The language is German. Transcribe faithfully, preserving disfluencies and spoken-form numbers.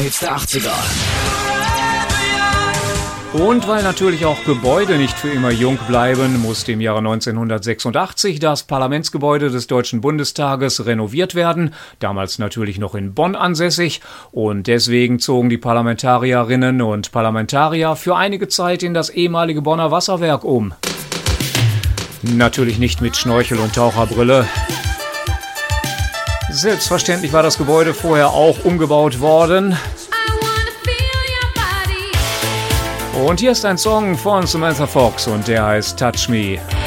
Hits der achtziger. Und weil natürlich auch Gebäude nicht für immer jung bleiben, musste im Jahre neunzehnhundertsechsundachtzig das Parlamentsgebäude des Deutschen Bundestages renoviert werden, damals natürlich noch in Bonn ansässig, und deswegen zogen die Parlamentarierinnen und Parlamentarier für einige Zeit in das ehemalige Bonner Wasserwerk um. Natürlich nicht mit Schnorchel und Taucherbrille. Selbstverständlich war das Gebäude vorher auch umgebaut worden. Und hier ist ein Song von Samantha Fox und der heißt Touch Me.